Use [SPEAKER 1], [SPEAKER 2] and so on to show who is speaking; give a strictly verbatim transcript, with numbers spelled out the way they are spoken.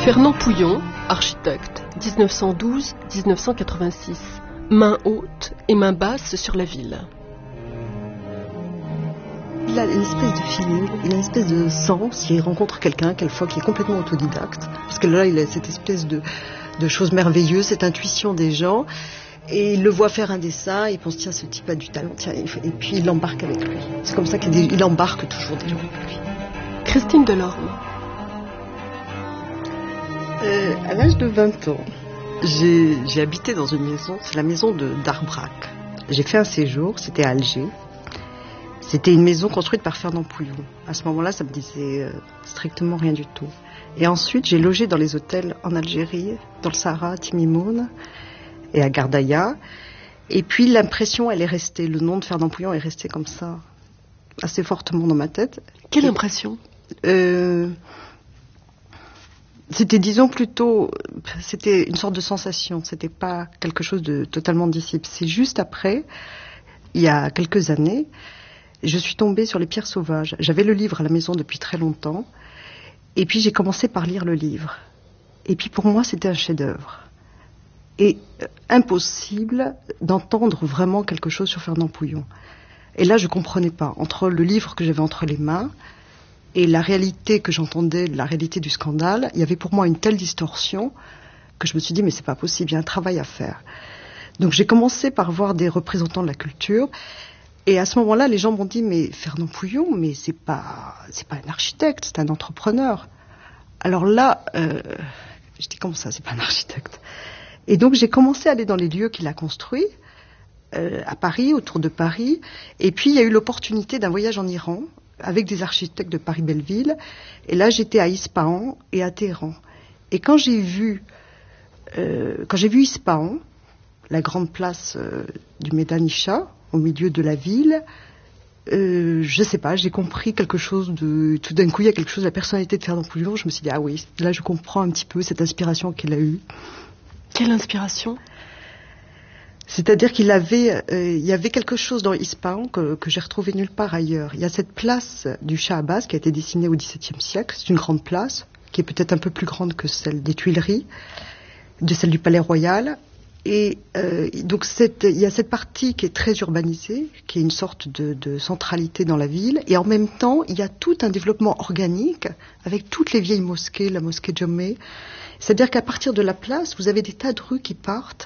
[SPEAKER 1] Fernand Pouillon, architecte, dix-neuf cent douze à dix-neuf cent quatre-vingt-six. Main haute et main basse sur la ville.
[SPEAKER 2] Il a une espèce de feeling, il a une espèce de sens, il rencontre quelqu'un, quelquefois, qui est complètement autodidacte. Parce que là, il a cette espèce de, de chose merveilleuse, cette intuition des gens. Et il le voit faire un dessin, il pense, tiens, ce type a du talent, tiens, et puis il l'embarque avec lui. C'est comme ça qu'il il embarque toujours des gens avec lui.
[SPEAKER 1] Christine Delorme.
[SPEAKER 2] Euh, à l'âge de vingt ans, j'ai, j'ai habité dans une maison, c'est la maison de d'Arbrac. J'ai fait un séjour, c'était à Alger. C'était une maison construite par Fernand Pouillon. À ce moment-là, ça me disait euh, strictement rien du tout. Et ensuite, j'ai logé dans les hôtels en Algérie, dans le Sahara, à Timimoun et à Gardaïa. Et puis l'impression, elle est restée, le nom de Fernand Pouillon est resté comme ça, assez fortement dans ma tête.
[SPEAKER 1] Quelle
[SPEAKER 2] et,
[SPEAKER 1] impression
[SPEAKER 2] euh, C'était, disons, plutôt, c'était une sorte de sensation. C'était pas quelque chose de totalement dissible. C'est juste après, il y a quelques années, je suis tombée sur Les Pierres Sauvages. J'avais le livre à la maison depuis très longtemps. Et puis j'ai commencé par lire le livre. Et puis pour moi, c'était un chef-d'œuvre. Et euh, impossible d'entendre vraiment quelque chose sur Fernand Pouillon. Et là, je comprenais pas. Entre le livre que j'avais entre les mains et la réalité que j'entendais, la réalité du scandale, il y avait pour moi une telle distorsion que je me suis dit, mais c'est pas possible, il y a un travail à faire. Donc j'ai commencé par voir des représentants de la culture. Et à ce moment-là, les gens m'ont dit, mais Fernand Pouillon, mais c'est pas, c'est pas un architecte, c'est un entrepreneur. Alors là, euh, je dis, comment ça, c'est pas un architecte? Et donc j'ai commencé à aller dans les lieux qu'il a construits, euh, à Paris, autour de Paris. Et puis il y a eu l'opportunité d'un voyage en Iran avec des architectes de Paris-Belleville. Et là, j'étais à Ispahan et à Téhéran. Et quand j'ai vu, euh, quand j'ai vu Ispahan, la grande place euh, du Médan-i-Shah, au milieu de la ville, euh, je sais pas, j'ai compris quelque chose de... Tout d'un coup, il y a quelque chose de la personnalité de Fernand Pouillon. Je me suis dit, ah oui, là je comprends un petit peu cette inspiration qu'il a eue.
[SPEAKER 1] Quelle inspiration?
[SPEAKER 2] C'est-à-dire qu'il avait, euh, il y avait quelque chose dans Ispahan que, que j'ai retrouvé nulle part ailleurs. Il y a cette place du Shah Abbas qui a été dessinée au dix-septième siècle. C'est une grande place, qui est peut-être un peu plus grande que celle des Tuileries, de celle du Palais Royal. Et euh, donc cette, il y a cette partie qui est très urbanisée, qui est une sorte de, de centralité dans la ville, et en même temps il y a tout un développement organique avec toutes les vieilles mosquées, la mosquée Djamé. C'est-à-dire qu'à partir de la place, vous avez des tas de rues qui partent